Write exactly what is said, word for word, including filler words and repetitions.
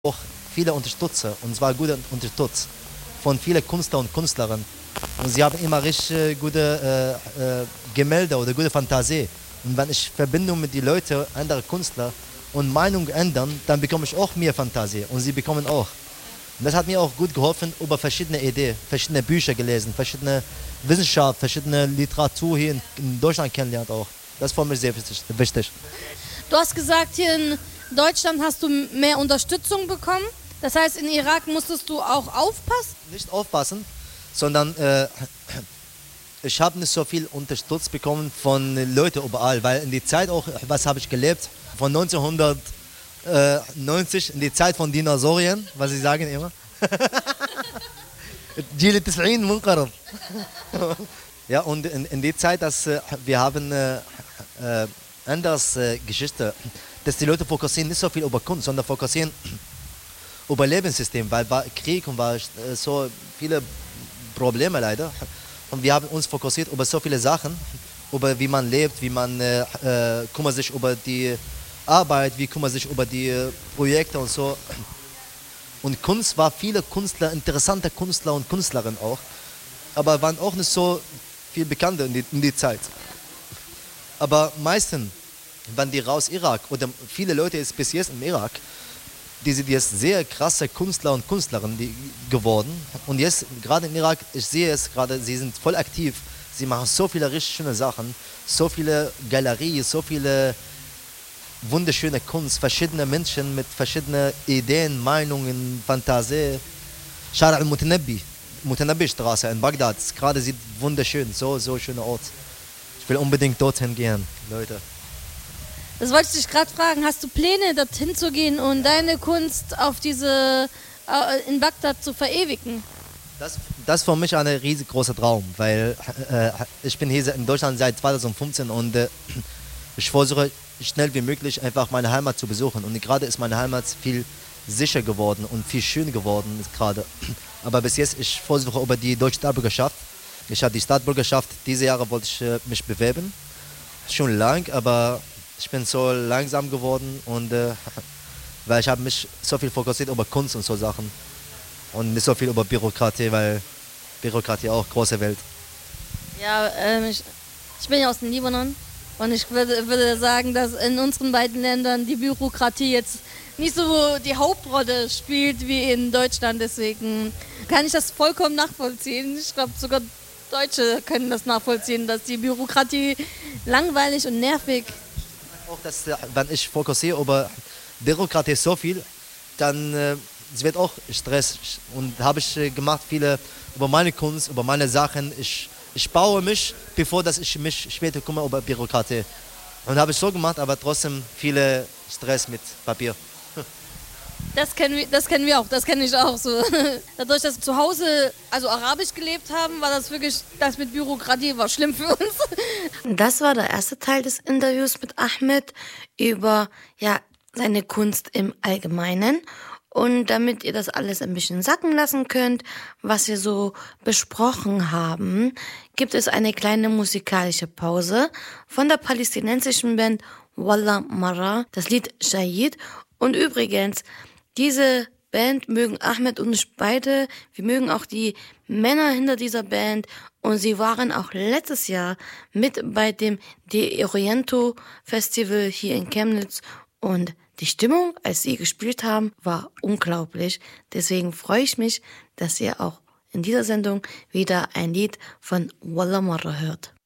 auch viele Unterstützer, und zwar gute Unterstützer von vielen Künstler und Künstlerinnen. Und sie haben immer richtig äh, gute äh, äh, Gemälde oder gute Fantasie. Und wenn ich Verbindung mit den Leuten, andere Künstler und Meinung ändern, dann bekomme ich auch mehr Fantasie und sie bekommen auch. Und das hat mir auch gut geholfen, über verschiedene Ideen, verschiedene Bücher gelesen, verschiedene Wissenschaft, verschiedene Literatur hier in, in Deutschland kennengelernt auch. Das ist für mich sehr wichtig. wichtig. Du hast gesagt, hier in Deutschland hast du mehr Unterstützung bekommen. Das heißt, in Irak musstest du auch aufpassen? Nicht aufpassen, sondern äh, ich habe nicht so viel Unterstützung bekommen von Leuten überall, weil in die Zeit auch, was habe ich gelebt, von neunzehnhundertneunzig, in die Zeit von Dinosauriern, was sie sagen immer. Jil tis'in munqarab. Ja, und in, in die Zeit, dass äh, wir haben äh, äh, anders äh, Geschichte, dass die Leute fokussieren nicht so viel über Kunst, sondern fokussieren über Lebenssystem, weil war Krieg und war äh, so viele Probleme leider. Und wir haben uns fokussiert über so viele Sachen, über wie man lebt, wie man äh, äh, kümmert sich über die Arbeit, wie kümmert sich über die äh, Projekte und so. Und Kunst war viele Künstler, interessante Künstler und Künstlerinnen auch, aber waren auch nicht so viel bekannter in die, in die Zeit. Aber meistens, wenn die raus Irak, oder viele Leute ist bis jetzt im Irak, die sind jetzt sehr krasse Künstler und Künstlerinnen die, geworden. Und jetzt, gerade im Irak, ich sehe es gerade, sie sind voll aktiv. Sie machen so viele richtig schöne Sachen, so viele Galerien, so viele wunderschöne Kunst, verschiedene Menschen mit verschiedenen Ideen, Meinungen, Fantasie. Shara al-Mutanabbi, Mutanabbi-Straße in Bagdad, gerade sieht wunderschön, so, so schöner Ort. Ich will unbedingt dorthin gehen, Leute. Das wollte ich dich gerade fragen. Hast du Pläne, dorthin zu gehen und deine Kunst auf diese, äh, in Bagdad zu verewigen? Das, das ist für mich ein riesengroßer Traum, weil äh, ich bin hier in Deutschland seit zweitausendfünfzehn und äh, ich versuche schnell wie möglich einfach meine Heimat zu besuchen. Und gerade ist meine Heimat viel sicher geworden und viel schön geworden gerade. Aber bis jetzt, ich versuche über die deutsche Staatsbürgerschaft. Ich habe die Staatsbürgerschaft, diese Jahre wollte ich äh, mich bewerben. Schon lang, aber ich bin so langsam geworden und äh, weil ich habe mich so viel fokussiert über Kunst und so Sachen und nicht so viel über Bürokratie, weil Bürokratie auch große Welt. Ja, ähm, ich, ich bin ja aus dem Libanon und ich würde, würde sagen, dass in unseren beiden Ländern die Bürokratie jetzt nicht so die Hauptrolle spielt wie in Deutschland. Deswegen kann ich das vollkommen nachvollziehen. Ich glaube, sogar Deutsche können das nachvollziehen, dass die Bürokratie langweilig und nervig ist. Auch dass, wenn ich fokussiere über Bürokratie so viel, dann äh, es wird auch Stress. Und habe ich äh, gemacht viele über meine Kunst, über meine Sachen. Ich, ich baue mich, bevor dass ich mich später kümmere über Bürokratie. Und habe ich so gemacht, aber trotzdem viele Stress mit Papier. Das kennen wir, das kennen wir auch, das kenne ich auch so. Dadurch, dass wir zu Hause also arabisch gelebt haben, war das wirklich, das mit Bürokratie war schlimm für uns. Das war der erste Teil des Interviews mit Ahmed über ja, seine Kunst im Allgemeinen. Und damit ihr das alles ein bisschen sacken lassen könnt, was wir so besprochen haben, gibt es eine kleine musikalische Pause von der palästinensischen Band Wallah Marra, das Lied Shahid. Und übrigens, diese Band mögen Ahmed und ich beide. Wir mögen auch die Männer hinter dieser Band. Und sie waren auch letztes Jahr mit bei dem De Oriento Festival hier in Chemnitz. Und die Stimmung, als sie gespielt haben, war unglaublich. Deswegen freue ich mich, dass ihr auch in dieser Sendung wieder ein Lied von Wallah Marra hört.